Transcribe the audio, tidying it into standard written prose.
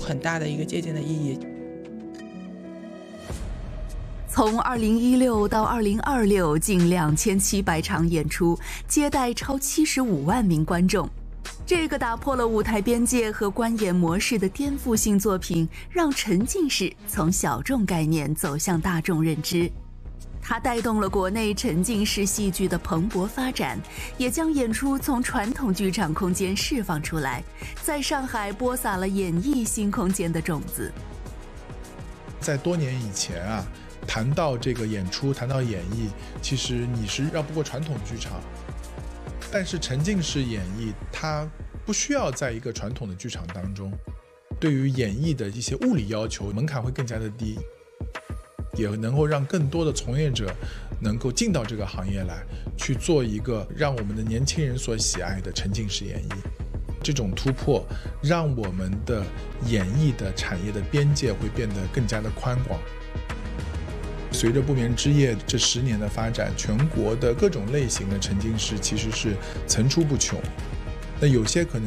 很大的一个借鉴的意义。 从2016到2026，近2700场演出，接待超75万名观众。这个打破了舞台边界和观演模式的颠覆性作品，让沉浸式从小众概念走向大众认知。它带动了国内沉浸式戏剧的蓬勃发展，也将演出从传统剧场空间释放出来，在上海播撒了演艺新空间的种子。 在多年以前谈到这个演出，谈到演绎，其实你是绕不过传统剧场。但是沉浸式演绎，它不需要在一个传统的剧场当中，对于演绎的一些物理要求门槛会更加的低，也能够让更多的从业者能够进到这个行业来，去做一个让我们的年轻人所喜爱的沉浸式演绎。这种突破让我们的演艺的产业的边界会变得更加的宽广。随着不眠之夜这10年的发展，全国的各种类型的沉浸式其实是层出不穷。那有些可能